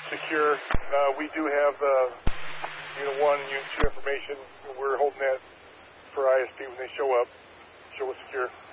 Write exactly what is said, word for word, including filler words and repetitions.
secure. Uh, we do have uh, Unit one and Unit two information. We're holding that for I S P when they show up. Show us secure.